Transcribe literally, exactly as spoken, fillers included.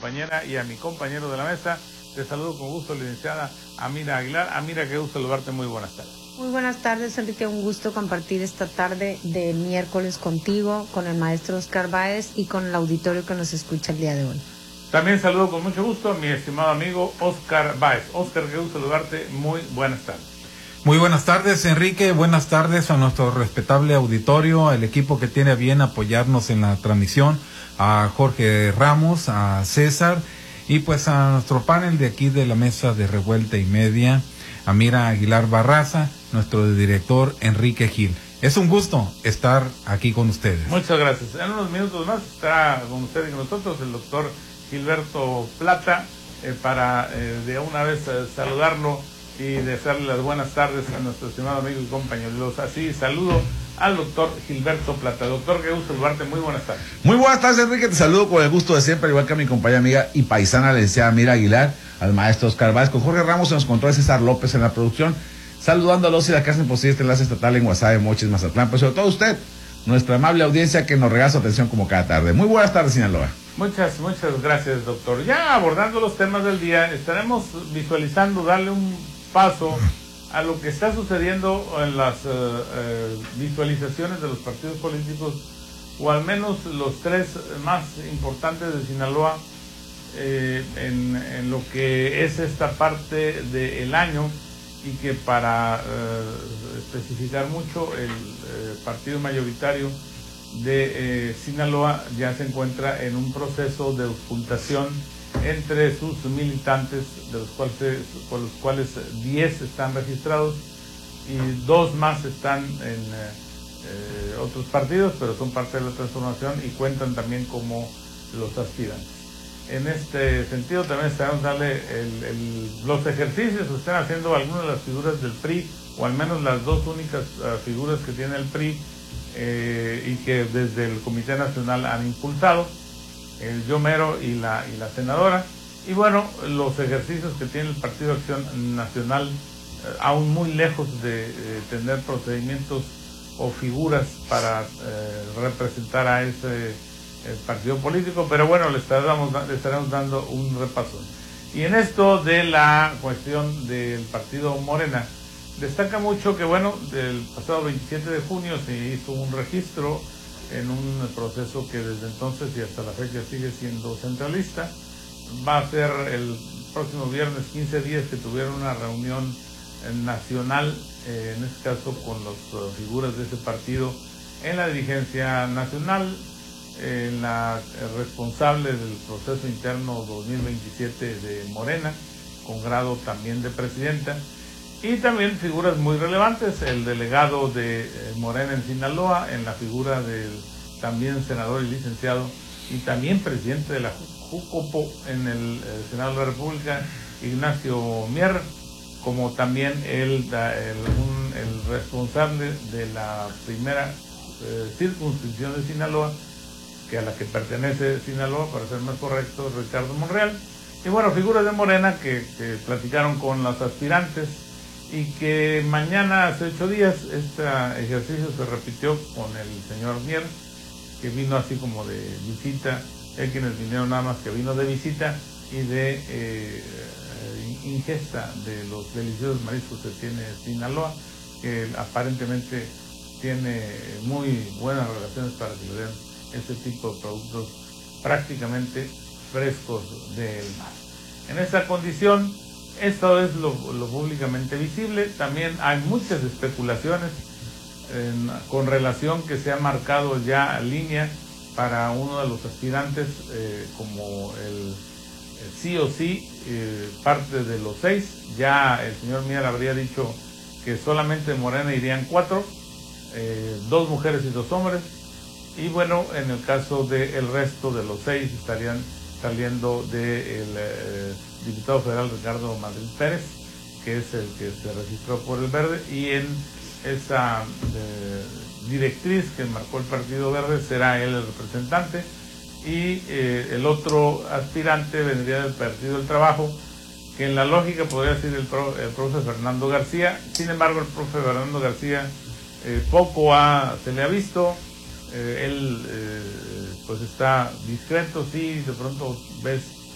compañera y a mi compañero de la mesa. Te saludo con gusto, licenciada Amira Aguilar. Amira, qué gusto saludarte, muy buenas tardes. Muy buenas tardes, Enrique, un gusto compartir esta tarde de miércoles contigo, con el maestro Oscar Báez y con el auditorio que nos escucha el día de hoy. También saludo con mucho gusto a mi estimado amigo Oscar Báez. Oscar, qué gusto saludarte, muy buenas tardes. Muy buenas tardes, Enrique, buenas tardes a nuestro respetable auditorio, al equipo que tiene a bien apoyarnos en la transmisión, a Jorge Ramos, a César y pues a nuestro panel de aquí de la mesa de Revuelta y Media, Amira Aguilar Barraza, nuestro director Enrique Gil. Es un gusto estar aquí con ustedes. Muchas gracias. En unos minutos más está con ustedes y con nosotros el doctor Gilberto Plata eh, para eh, de una vez eh, saludarlo y desearle las buenas tardes a nuestro estimado amigo y compañero. Así saludo al doctor Gilberto Plata. Doctor, qué gusto saludarte, muy buenas tardes. Muy buenas tardes, Enrique, te saludo con el gusto de siempre, igual que a mi compañera amiga y paisana, la licenciada Amira Aguilar, al maestro Oscar Báez, con Jorge Ramos en los controles, César López en la producción, saludando a los y la que hacen posible este enlace estatal en Guasave, Mochis, Mazatlán, pero sobre todo usted, nuestra amable audiencia que nos regala su atención como cada tarde. Muy buenas tardes, Sinaloa. Muchas, muchas gracias, doctor. Ya abordando los temas del día, estaremos visualizando, darle un paso a lo que está sucediendo en las uh, uh, visualizaciones de los partidos políticos, o al menos los tres más importantes de Sinaloa, eh, en, en lo que es esta parte del año, y que para uh, especificar mucho, el uh, partido mayoritario de eh, Sinaloa ya se encuentra en un proceso de ocultación entre sus militantes, de los cuales, por los cuales diez están registrados y dos más están en eh, otros partidos, pero son parte de la transformación y cuentan también como los aspirantes. En este sentido también estaremos darle el, el, los ejercicios que están haciendo algunas de las figuras del P R I, o al menos las dos únicas uh, figuras que tiene el P R I, eh, y que desde el Comité Nacional han impulsado, el yo mero y la, y la senadora, y bueno, los ejercicios que tiene el Partido de Acción Nacional, eh, aún muy lejos de eh, tener procedimientos o figuras para eh, representar a ese eh, partido político, pero bueno, le estaremos, le estaremos dando un repaso. Y en esto de la cuestión del partido Morena, destaca mucho que bueno, el pasado veintisiete de junio se hizo un registro en un proceso que desde entonces y hasta la fecha sigue siendo centralista. Va a ser el próximo viernes quince días que tuvieron una reunión nacional, eh, en este caso con las uh, figuras de ese partido en la dirigencia nacional, en eh, la eh, responsable del proceso interno dos mil veintisiete de Morena, con grado también de presidenta, y también figuras muy relevantes, el delegado de eh, Morena en Sinaloa, en la figura del también senador y licenciado y también presidente de la Jucopo en el eh, Senado de la República, Ignacio Mier, como también el, el, un, el responsable de la primera eh, circunscripción de Sinaloa, que a la que pertenece Sinaloa, para ser más correcto, Ricardo Monreal. Y bueno, figuras de Morena que, que platicaron con los aspirantes, y que mañana, hace ocho días, este ejercicio se repitió con el señor Mier, que vino así como de visita. Hay quienes vinieron nada más que vino de visita y de eh, ingesta de los deliciosos mariscos que tiene Sinaloa, que aparentemente tiene muy buenas relaciones para que le den este tipo de productos prácticamente frescos del mar. En esta condición, esto es lo, lo públicamente visible. También hay muchas especulaciones en, con relación que se ha marcado ya línea para uno de los aspirantes, eh, como el, el sí o sí, eh, parte de los seis. Ya el señor Mier habría dicho que solamente de Morena irían cuatro, eh, dos mujeres y dos hombres, y bueno, en el caso del resto de los seis estarían saliendo del eh, diputado federal Ricardo Madrid Pérez, que es el que se registró por el Verde, y en esa eh, directriz que marcó el Partido Verde será él el representante, y eh, el otro aspirante vendría del Partido del Trabajo, que en la lógica podría ser el, pro, el profe Fernando García. Sin embargo, el profe Fernando García eh, poco ha, se le ha visto. Eh, él eh, pues está discreto, sí, de pronto ves